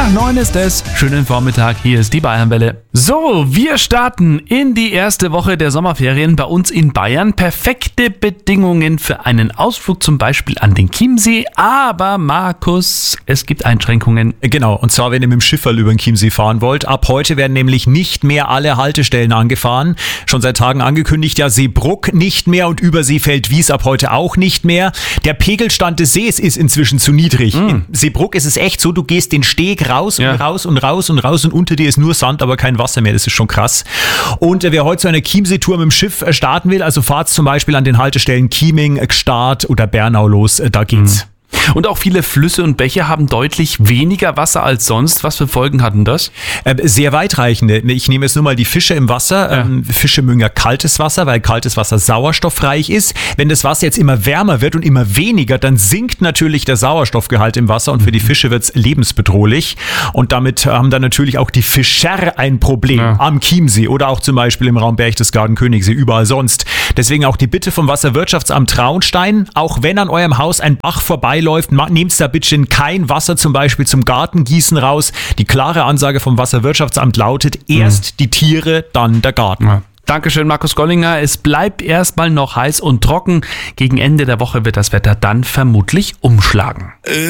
9 ist es. Schönen Vormittag, hier ist die Bayernwelle. So, wir starten in die erste Woche der Sommerferien bei uns in Bayern. Perfekte Bedingungen für einen Ausflug zum Beispiel an den Chiemsee. Aber Markus, es gibt Einschränkungen. Genau, und zwar wenn ihr mit dem Schifferl über den Chiemsee fahren wollt. Ab heute werden nämlich nicht mehr alle Haltestellen angefahren. Schon seit Tagen angekündigt, ja, Seebruck nicht mehr und Überseefeldwies ab heute auch nicht mehr. Der Pegelstand des Sees ist inzwischen zu niedrig. In Seebruck ist es echt so, du gehst den Steg raus und raus und raus und raus und unter dir ist nur Sand, aber kein Wasser mehr. Das ist schon krass. Und wer heute so eine Chiemsee-Tour mit dem Schiff starten will, also fahrt zum Beispiel an den Haltestellen Chieming, Gstaad oder Bernau los, da geht's. Und auch viele Flüsse und Bäche haben deutlich weniger Wasser als sonst. Was für Folgen hatten das? Sehr weitreichende. Ich nehme jetzt nur mal die Fische im Wasser. Fische mögen ja kaltes Wasser, weil kaltes Wasser sauerstoffreich ist. Wenn das Wasser jetzt immer wärmer wird und immer weniger, dann sinkt natürlich der Sauerstoffgehalt im Wasser und für die Fische wird's lebensbedrohlich. Und damit haben dann natürlich auch die Fischer ein Problem am Chiemsee oder auch zum Beispiel im Raum Berchtesgaden, Königssee, überall sonst. Deswegen auch die Bitte vom Wasserwirtschaftsamt Traunstein, auch wenn an eurem Haus ein Bach vorbeiläuft, nehmt da bitte kein Wasser zum Beispiel zum Gartengießen raus. Die klare Ansage vom Wasserwirtschaftsamt lautet, erst die Tiere, dann der Garten. Ja. Dankeschön, Markus Gollinger. Es bleibt erstmal noch heiß und trocken. Gegen Ende der Woche wird das Wetter dann vermutlich umschlagen.